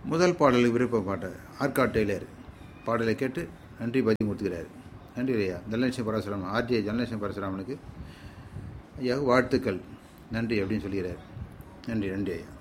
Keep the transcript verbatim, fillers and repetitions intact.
முதல் பாடல் விருப்ப பாட்டு ஆர்காட் டெய்லர் பாடலை கேட்டு நன்றி பதிவு கொடுத்துக்கிறார். நன்றி ஐயா. தனலட்சுமி பரசுராமன் ஆர்ஜே தனலட்சுமி பரசுராமனுக்கு ஐயா வாழ்த்துக்கள் நன்றி அப்படின்னு சொல்கிறார். நன்றி நன்றி ஐயா.